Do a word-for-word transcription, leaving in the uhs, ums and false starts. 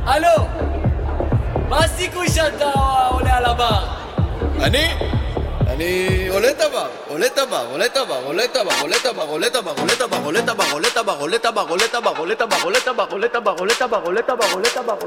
הלו, מה הסיכוי שאתה עולה על הבר? אני? אני עולה טבר, עולה טבר, עולה טבר, עולה טבר, עולה טבר, עולה טבר, עולה טבר, עולה טבר, עולה טבר, עולה טבר, עולה טבר, עולה טבר, עולה טבר, עולה טבר, עולה טבר, עולה טבר, עולה טבר, עולה טבר.